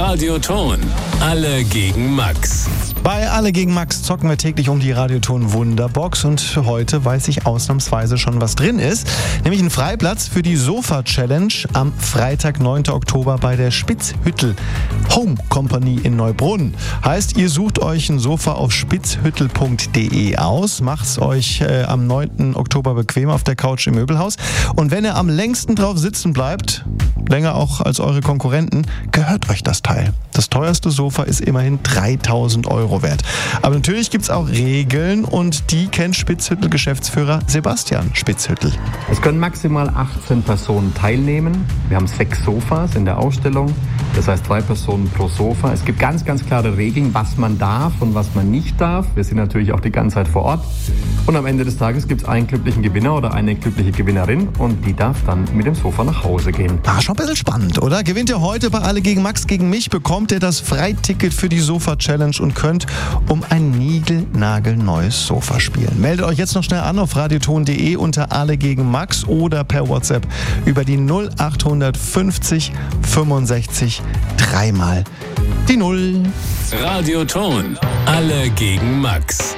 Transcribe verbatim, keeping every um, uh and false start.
Radioton. Alle gegen Max. Bei Alle gegen Max zocken wir täglich um die Radioton Wunderbox und heute weiß ich ausnahmsweise schon, was drin ist. Nämlich ein Freiplatz für die Sofa-Challenge am Freitag, neunten Oktober bei der Spitzhüttel Home Company in Neubrunn. Heißt, ihr sucht euch ein Sofa auf spitzhüttel punkt de aus, macht's euch äh, am neunten Oktober bequem auf der Couch im Möbelhaus und wenn ihr am längsten drauf sitzen bleibt, länger auch als eure Konkurrenten, gehört euch das Teil. Das teuerste Sofa ist immerhin dreitausend Euro wert. Aber natürlich gibt es auch Regeln und die kennt Spitzhüttel-Geschäftsführer Sebastian Spitzhüttel. Es können maximal achtzehn Personen teilnehmen. Wir haben sechs Sofas in der Ausstellung, das heißt drei Personen pro Sofa. Es gibt ganz, ganz klare Regeln, was man darf und was man nicht darf. Wir sind natürlich auch die ganze Zeit vor Ort. Und am Ende des Tages gibt es einen glücklichen Gewinner oder eine glückliche Gewinnerin und die darf dann mit dem Sofa nach Hause gehen. Ah, schon ein bisschen spannend, oder? Gewinnt ihr heute bei Alle gegen Max gegen mich, bekommt ihr das Freiticket für die Sofa-Challenge und könnt um ein niegelnagelneues Sofa spielen. Meldet euch jetzt noch schnell an auf radioton punkt de unter Alle gegen Max oder per WhatsApp über die null acht fünfzig fünfundsechzig dreimal die Null. Radioton. Alle gegen Max.